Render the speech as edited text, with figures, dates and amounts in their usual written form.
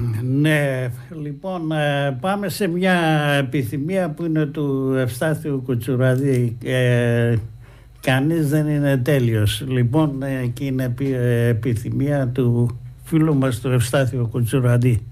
Ναι, λοιπόν, πάμε σε μια επιθυμία που είναι του Ευστάθιου Κουτσουραδί. Κανείς δεν είναι τέλειος. Λοιπόν, και είναι επιθυμία του φίλου μας του Ευστάθιου Κουτσουραδί.